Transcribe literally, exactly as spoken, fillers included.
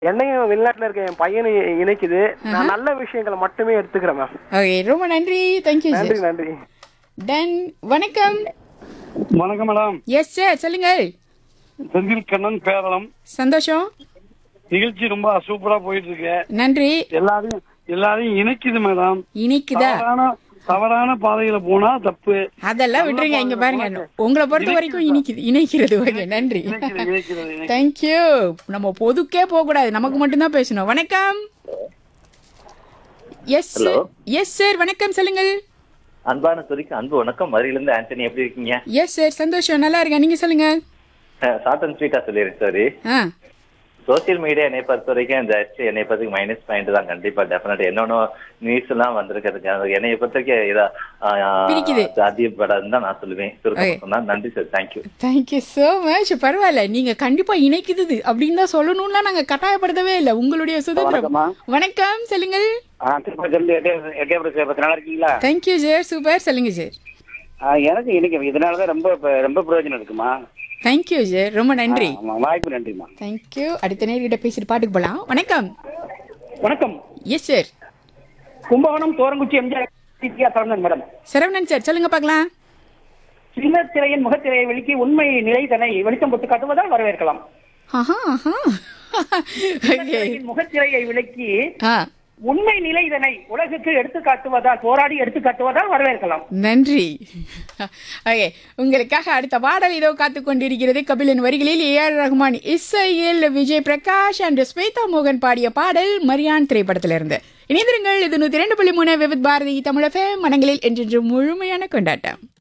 என்னையும் வெளிநாட்டுல இருக்க என் பையனை இணைக்குது. நான் நல்ல விஷயங்களை மட்டுமே எடுத்துக்கிறேன் மேம். ஓகே, ரொம்ப நன்றி. தேங்க்யூ நன்றி சார். நன்றி. டன் வணக்கம். வணக்கம் மேடம். எஸ் சார், சொல்லுங்கள். செந்தில் கண்ணன் பேரளம். சந்தோஷம். நிகழ்ச்சி ரொம்ப சூப்பரா போயிட்டு இருக்கு. நன்றி. எல்லாரையும் எல்லாரையும் இணைக்குது மேடம். இனிக்குதா? தவறான தவறான பாதையில போனா தப்பு. அதெல்லாம் விட்டுருங்க. இங்க பாருங்க, உங்களை பொறுத்த வரைக்கும் இனிக்குது, இணைக்கிறது. ஓகே, நன்றி. இணைக்கிறது, இணைக்கிறது, இணைக்கிறது. தேங்க்யூ. நம்ம பொதுக்கே போக கூடாது, நமக்கு மட்டும்தான் பேசணும். வணக்கம். S Hello. எஸ் சார், வணக்கம், சொல்லுங்கள். அன்பான துரிக்கு அன்பு வணக்கம். மதுரையிலிருந்து ஆண்டனி, எப்படி இருக்கீங்க? எஸ் சார், சந்தோஷம், நல்லா இருக்கேன். நீங்க சொல்லுங்க. ஷார்ட் அண்ட் ஸ்வீட்டா சொல்லிடுறேன். சாரி, ஆ சோசியல் மீடியா என்னை பொறுத்த வரைக்கும் ஜஸ்ட் என்னை பொறுத்தவரைக்கும் மைனஸ் பாயிண்ட் தான். கண்டிப்பா டெஃபினட் என்னென்ன நியூஸ் எல்லாம் வந்திருக்கிறதுக்கு என்னை பொறுத்த வரைக்கும் இதா பிடிக்குது. அதிகப்படாதுன்னு தான் நான் சொல்லுவேன். சுருக்கமா நன்றி sir. Thank you. Thank you so much. பரவாயில்ல, நீங்க கண்டிப்பா இணைக்குது அப்படின்னு தான் சொல்லணும்லாம் நாங்க கட்டாயப்படுத்தவே இல்லை. உங்களுடைய சுதந்திரம். வணக்கம், சொல்லுங்கள். நல்லா இருக்கீங்களா? தேங்க்யூ சார், சூப்பர், சொல்லுங்க சார். எனக்கு இன்னைக்கு இதனாலதான் ரொம்ப ரொம்ப பிரயோஜனம் இருக்குமா. தேங்க்யூ சார், ரொம்ப நன்றி. வாய்ப்பு நன்றிமா. தேங்க்யூ. அடுத்த நேர்கிட்ட பேசிட்டு பாட்டுக்கு போலாம். வணக்கம். வணக்கம். Yes sir. Kumbakonam தோரங்குச்சி MGR Saravanan madam. Saravanan sir, சொல்லுங்க பார்க்கலாம். சின்ன திரையின் முகத்திரையை வெளிக்கி உண்மை நிலை தன்னை வெளிச்சம் போட்டு காட்டுவதால் வரவேற்கலாம். ஆஹா ஆஹா. ஓகே. முகத்திரையை விலக்கி ஆ உண்மை நிலை இதனை உலகுக்கு எடுத்து காட்டுவதால் போராடி எடுத்து காட்டுவதால் வரவேற்கலாம். நன்றி. ஓகே, உங்களுக்காக அடுத்த பாடல் இதோ காத்து கொண்டிருக்கிறது. கபிலன் வரிகளில் ஏ ஆர் ரஹ்மான் இசையில் விஜய் பிரகாஷ் அண்ட் ஸ்வேதா மோகன் பாடிய பாடல் மரியான் திரைப்படத்திலிருந்து. இணைந்திருங்கள். இது நூத்தி இரண்டு புள்ளி மூணு விவித் பாரதி தமிழ் எஃப்எம். மனங்களில் என்றென்று முழுமையான கொண்டாட்டம்.